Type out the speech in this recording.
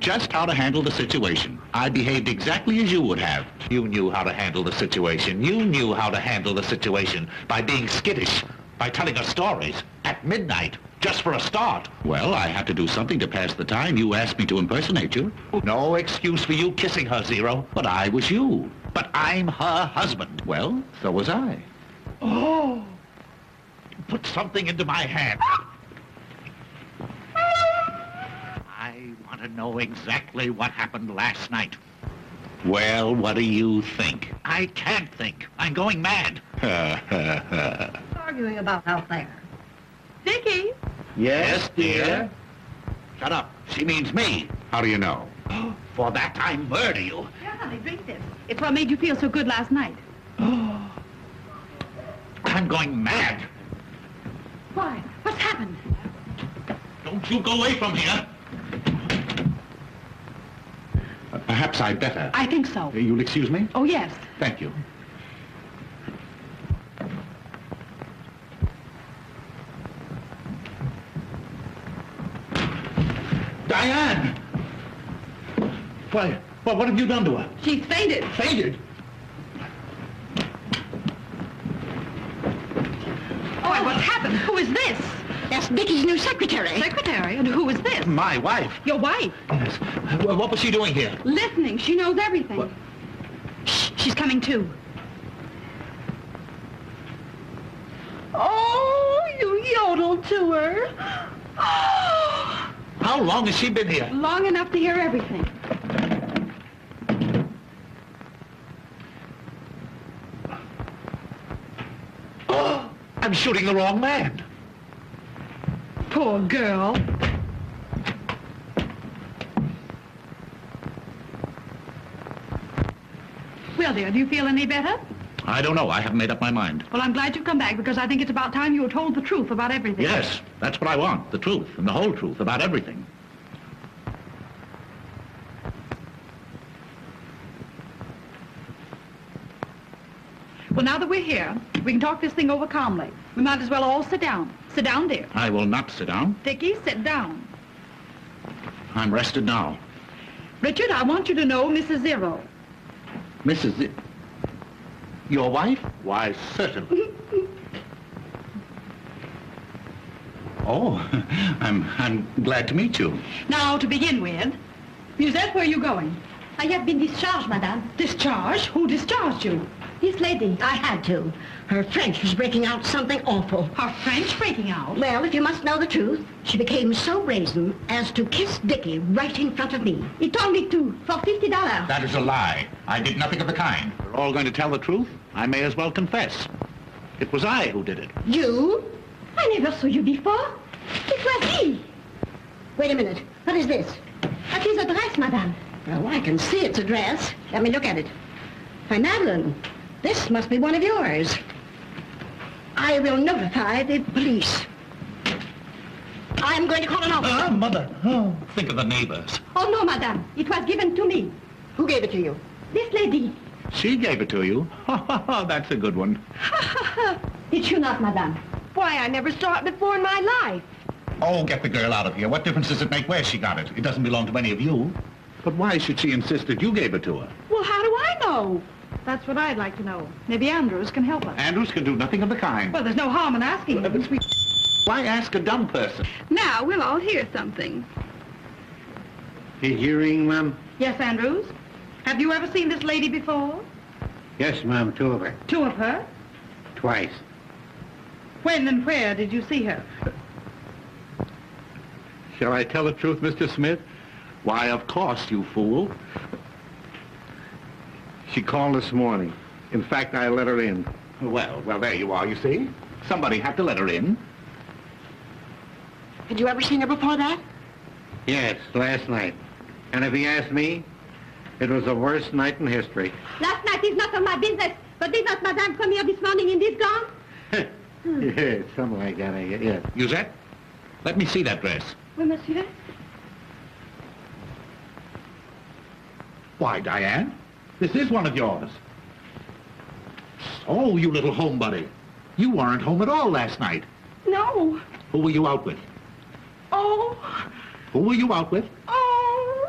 just how to handle the situation. I behaved exactly as you would have. You knew how to handle the situation. You knew how to handle the situation by being skittish, by telling us stories at midnight, just for a start. Well, I had to do something to pass the time. You asked me to impersonate you. No excuse for you kissing her, Zero. But I was you. But I'm her husband. Well, so was I. Oh! Put something into my hand. I want to know exactly what happened last night. Well, what do you think? I can't think. I'm going mad. Arguing about out there. Vicky! Yes, dear? Shut up. She means me. How do you know? For that I murder you. Here, honey, drink this. It's what made you feel so good last night. I'm going mad. Why? What's happened? Don't you go away from here. Perhaps I'd better. I think so. You'll excuse me? Oh, yes. Thank you. Diane! Why, what have you done to her? She's fainted. Fainted? Oh, what's happened? Who is this? That's Dicky's new secretary. Secretary? And who is this? My wife. Your wife. Yes. What was she doing here? Listening. She knows everything. What? Shh, she's coming too. Oh, you yodeled to her. Oh! How long has she been here? Long enough to hear everything. Oh, I'm shooting the wrong man. Poor girl. Well, dear, do you feel any better? I don't know. I haven't made up my mind. Well, I'm glad you've come back because I think it's about time you were told the truth about everything. Yes, that's what I want. The truth, and the whole truth about everything. Well, now that we're here, we can talk this thing over calmly. We might as well all sit down. Sit down, dear. I will not sit down. Vicky, sit down. I'm rested now. Richard, I want you to know Mrs. Zero. Mrs. Your wife? Why, certainly. Oh, I'm glad to meet you. Now, to begin with, Musette, where are you going? I have been discharged, madame. Discharged? Who discharged you? This lady. I had to. Her French was breaking out something awful. Her French breaking out? Well, if you must know the truth, she became so brazen as to kiss Dicky right in front of me. He told me to, for $50. That is a lie. I did nothing of the kind. We're all going to tell the truth. I may as well confess. It was I who did it. You? I never saw you before. It was he. Wait a minute. What is this? That is a dress, madame. Oh, I can see it's a dress. Let me look at it. Why, Madeline, this must be one of yours. I will notify the police. I'm going to call an officer. Mother. Oh, think of the neighbors. Oh, no, madame. It was given to me. Who gave it to you? This lady. She gave it to you. That's a good one. Did you not, madame? Why, I never saw it before in my life. Oh, get the girl out of here. What difference does it make where she got it? It doesn't belong to any of you. But why should she insist that you gave it to her? Well, how do I know? That's what I'd like to know. Maybe Andrews can help us. Andrews can do nothing of the kind. Well, there's no harm in asking him. Why ask a dumb person? Now, we'll all hear something. Hearing, ma'am? Yes, Andrews? Have you ever seen this lady before? Yes, ma'am, two of her. Two of her? Twice. When and where did you see her? Shall I tell the truth, Mr. Smith? Why, of course, you fool. She called this morning. In fact, I let her in. Well, there you are, you see. Somebody had to let her in. Had you ever seen her before that? Yes, last night. And if he asked me, it was the worst night in history. Last night is not of my business, but did not madame come here this morning in this gown? Yeah, something like that, I guess. Yeah. Musette, let me see that dress. Oui, monsieur. Why, Diane, this is one of yours. Oh, you little homebody. You weren't home at all last night. No. Who were you out with? Oh. Who were you out with? Oh.